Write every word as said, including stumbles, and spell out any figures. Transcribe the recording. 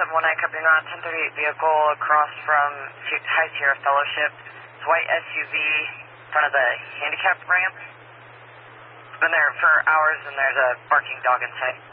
seven one nine, company on ten thirty-eight vehicle across from High Sierra Fellowship. It's a white S U V in front of the handicapped ramp. It's been there for hours and there's a barking dog inside.